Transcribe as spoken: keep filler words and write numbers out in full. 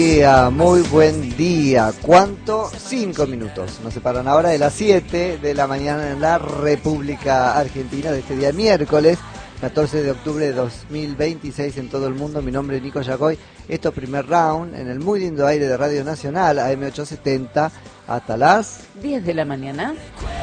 Día, muy buen día. ¿Cuánto? Cinco minutos. Nos separan ahora de las siete de la mañana en la República Argentina de este día miércoles, catorce de octubre de dos mil veintiséis en todo el mundo. Mi nombre es Nico Yacoy. Esto es Primer Round en el muy lindo aire de Radio Nacional, A M ochocientos setenta, hasta las diez de la mañana.